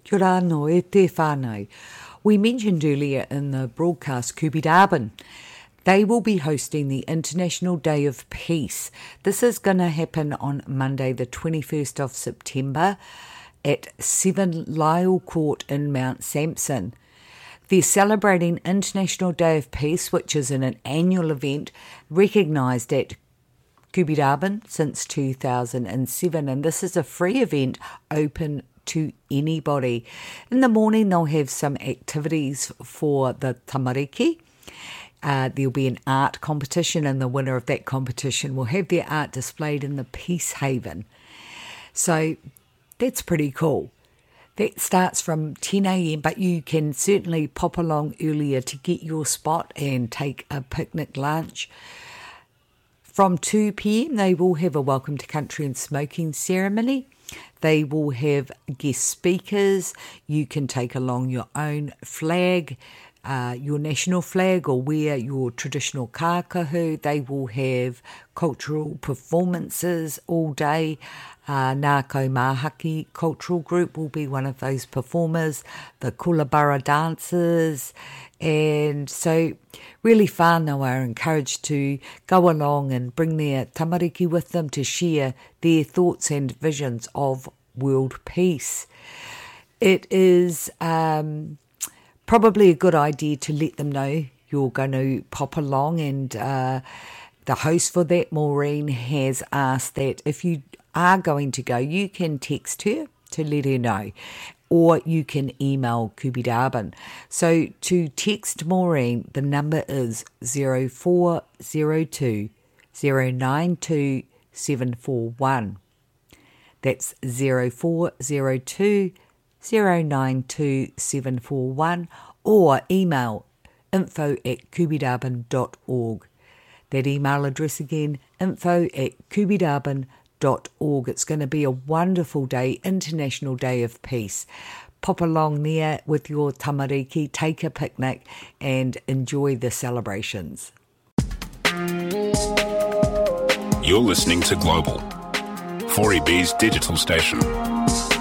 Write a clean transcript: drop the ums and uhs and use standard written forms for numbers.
Kia ora no e te whānau. We mentioned earlier in the broadcast Kubidabin. They will be hosting the International Day of Peace. This is going to happen on Monday, the 21st of September at 7 Lyle Court in Mount Sampson. They're celebrating International Day of Peace, which is an annual event recognised at Kubidabin since 2007, and this is a free event open to anybody. In the morning, they'll have some activities for the tamariki. There'll be an art competition, and the winner of that competition will have their art displayed in the Peace Haven. So that's pretty cool. That starts from 10 a.m, but you can certainly pop along earlier to get your spot and take a picnic lunch. From 2 p.m, they will have a welcome to country and smoking ceremony. They will have guest speakers. You can take along your own flag, your national flag, or wear your traditional kākahu. They will have cultural performances all day. Ngākau Mahaki Cultural Group will be one of those performers, the Kookaburra dancers, and so really whānau are encouraged to go along and bring their tamariki with them to share their thoughts and visions of world peace. It is probably a good idea to let them know you're going to pop along, and the host for that, Maureen, has asked that if you are going to go, you can text her to let her know, or you can email Kubidabin. So to text Maureen, the number is 0402 092 741. That's 0402 092 741, or email info@kubidabin.org. That email address again, info@kubidabin.org. It's going to be a wonderful day, International Day of Peace. Pop along there with your tamariki, take a picnic and enjoy the celebrations. You're listening to Global, 4EB's digital station.